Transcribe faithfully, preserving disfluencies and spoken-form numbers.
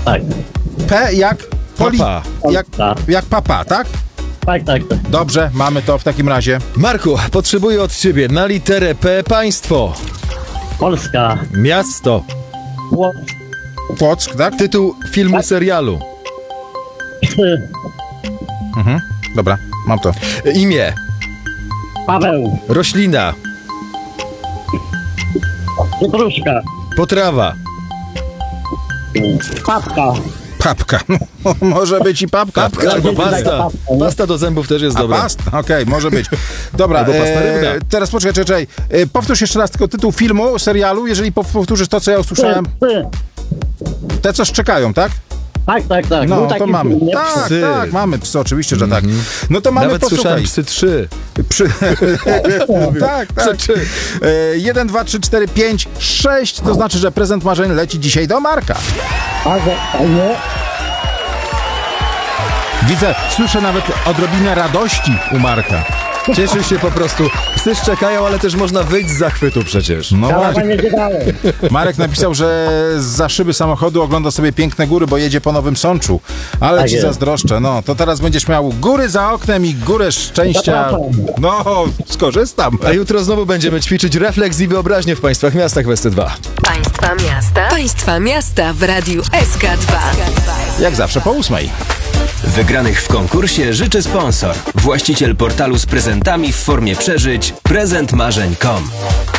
Tak. P jak poli... Papa. Jak, jak papa, tak? Tak, tak, tak. Dobrze, mamy to w takim razie. Marku, potrzebuję od ciebie na literę P państwo. Polska. Miasto. Płock. Płock, tak? Tytuł filmu, serialu. Mhm. Dobra, mam to. Imię. Paweł. Roślina. Pietruszka. Potrawa. Papka. Papka. Może być i papka. Papka albo pasta. Pasta do zębów też jest A dobra. pasta? Okej, okay, może być. Dobra, Albo pasta rybna. e, teraz poczekaj, czekaj, czekaj. E, powtórz jeszcze raz tylko tytuł filmu, serialu, jeżeli powtórzysz to, co ja usłyszałem. Psy. Te, co szczekają, tak? Tak, tak, tak. No, Był to taki mamy. film, nie? Tak, Psy. tak, mamy psy, oczywiście, że tak. No to mamy, Nawet posłuchaj. słyszałem psy trzy. Przy... tak, tak. Psy. E, jeden, dwa, trzy, cztery, pięć, sześć, to znaczy, że prezent marzeń leci dzisiaj do Marka. A, że- a nie? Widzę, słyszę nawet odrobinę radości u Marka. Cieszy się po prostu. Psy szczekają, ale też można wyjść z zachwytu przecież. No Ja właśnie. nie gadałem. Marek napisał, że za szyby samochodu ogląda sobie piękne góry, bo jedzie po Nowym Sączu. Ale Tak ci jest. zazdroszczę. No, to teraz będziesz miał góry za oknem i górę szczęścia. Zapraszam. No, skorzystam. A jutro znowu będziemy ćwiczyć refleks i wyobraźnię w państwach miastach w S C dwa. Państwa miasta. Państwa miasta w Radiu S K dwa. Jak zawsze po ósmej. Wygranych w konkursie życzy sponsor. Właściciel portalu z prezentami w formie przeżyć prezent marzeń kropka com.